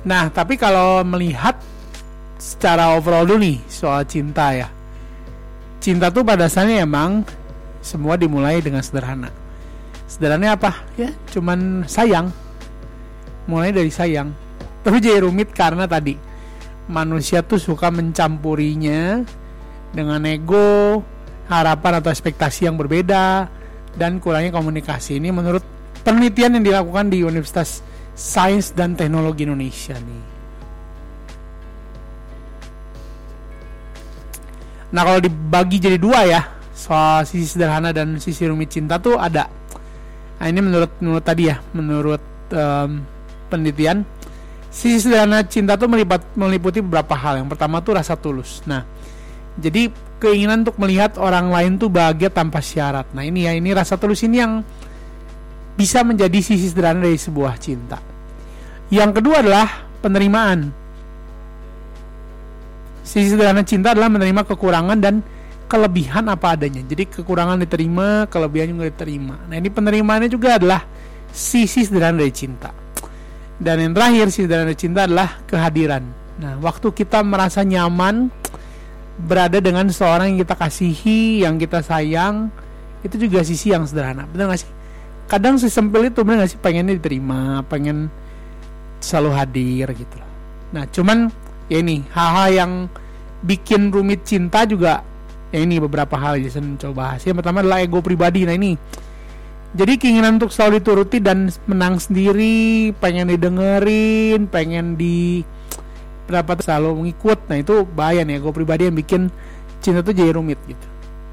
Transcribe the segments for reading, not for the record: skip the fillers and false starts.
Nah, tapi kalau melihat secara overall dulu nih soal cinta ya. Cinta tuh pada dasarnya emang semua dimulai dengan sederhana. Sederhananya apa? Ya, cuman sayang. Mulai dari sayang. Tapi jadi rumit karena tadi manusia tuh suka mencampurinya dengan ego, harapan atau ekspektasi yang berbeda, dan kurangnya komunikasi. Ini menurut penelitian yang dilakukan di Universitas Sains dan Teknologi Indonesia nih. Nah, kalau dibagi jadi dua ya, soal sisi sederhana dan sisi rumit cinta tuh ada. Nah, ini menurut tadi ya, menurut penelitian, sisi sederhana cinta tuh meliputi beberapa hal. Yang pertama tuh rasa tulus. Nah, jadi keinginan untuk melihat orang lain tuh bahagia tanpa syarat. Nah, ini rasa tulus ini yang bisa menjadi sisi sederhana dari sebuah cinta. Yang kedua adalah penerimaan. Sisi sederhana cinta adalah menerima kekurangan dan kelebihan apa adanya. Jadi kekurangan diterima, kelebihan juga diterima. Nah, ini penerimaannya juga adalah sisi sederhana dari cinta. Dan yang terakhir, sisi sederhana dari cinta adalah kehadiran. Nah, waktu kita merasa nyaman berada dengan seorang yang kita kasihi, yang kita sayang, itu juga sisi yang sederhana. Benar gak sih? Kadang sesimpel itu, benar gak sih? Pengennya diterima, pengen selalu hadir gitu. Nah, cuman ya ini hal-hal yang bikin rumit cinta juga. Ya ini beberapa hal Jason coba bahas. Yang pertama adalah ego pribadi. Nah, ini jadi keinginan untuk selalu dituruti dan menang sendiri, pengen didengerin, pengen selalu mengikut. Nah, itu bahaya nih, ego pribadi yang bikin cinta tuh jadi rumit gitu.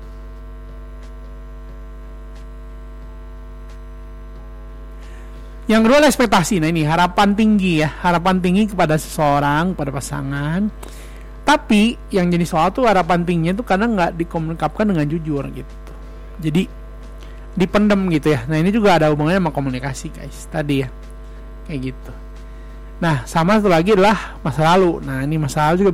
Yang kedua adalah ekspektasi. Nah, ini harapan tinggi ya, harapan tinggi kepada seseorang, pada pasangan. Tapi yang jadi soal tuh harapan tingginya tuh kadang nggak dikomunikasikan dengan jujur gitu. Jadi dipendam gitu ya. Nah, ini juga ada hubungannya sama komunikasi guys. Tadi ya, kayak gitu. Nah, sama satu lagi adalah masa lalu. Nah, ini masa lalu juga